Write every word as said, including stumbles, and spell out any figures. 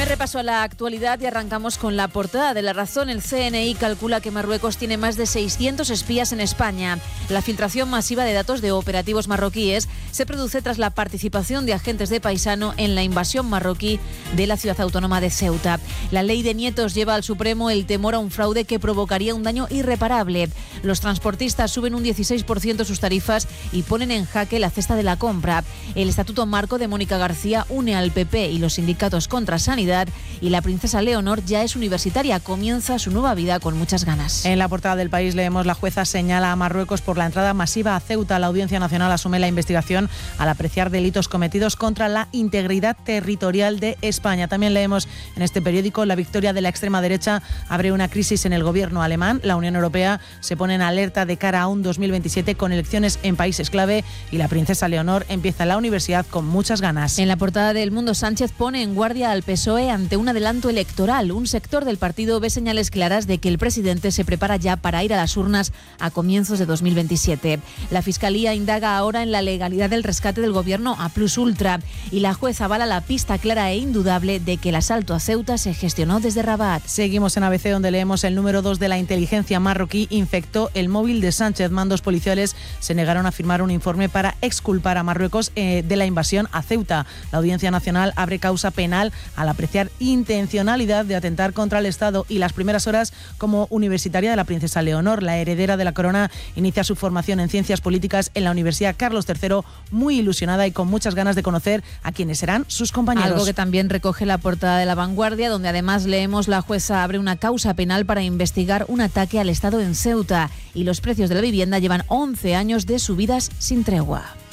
Primer repaso a la actualidad y arrancamos con la portada de La Razón. El C N I calcula que Marruecos tiene más de seiscientos espías en España. La filtración masiva de datos de operativos marroquíes se produce tras la participación de agentes de Paisano en la invasión marroquí de la ciudad autónoma de Ceuta. La ley de nietos lleva al Supremo el temor a un fraude que provocaría un daño irreparable. Los transportistas suben un dieciséis por ciento sus tarifas y ponen en jaque la cesta de la compra. El Estatuto Marco de Mónica García une al P P y los sindicatos contra Sanidad, y la princesa Leonor ya es universitaria, comienza su nueva vida con muchas ganas. En la portada del País leemos: la jueza señala a Marruecos por la entrada masiva a Ceuta. La Audiencia Nacional asume la investigación al apreciar delitos cometidos contra la integridad territorial de España. También leemos en este periódico: la victoria de la extrema derecha abre una crisis en el gobierno alemán. La Unión Europea se pone en alerta de cara a un dos mil veintisiete con elecciones en países clave, y la princesa Leonor empieza la universidad con muchas ganas. En la portada del Mundo, Sánchez pone en guardia al P S O E ante un adelanto electoral. Un sector del partido ve señales claras de que el presidente se prepara ya para ir a las urnas a comienzos de dos mil veintisiete. La Fiscalía indaga ahora en la legalidad del rescate del gobierno a Plus Ultra, y la jueza avala la pista clara e indudable de que el asalto a Ceuta se gestionó desde Rabat. Seguimos en A B C, donde leemos: el número dos de la inteligencia marroquí infectó el móvil de Sánchez. Mandos policiales se negaron a firmar un informe para exculpar a Marruecos eh, de la invasión a Ceuta. La Audiencia Nacional abre causa penal al apreciar intencionalidad de atentar contra el Estado. Y las primeras horas como universitaria de la princesa Leonor. La heredera de la corona inicia su formación en ciencias políticas en la Universidad Carlos tercero, muy ilusionada y con muchas ganas de conocer a quienes serán sus compañeros. Algo que también recoge la portada de La Vanguardia, donde además leemos: la jueza abre una causa penal para investigar un ataque al Estado en Ceuta, y los precios de la vivienda llevan once años de subidas sin tregua.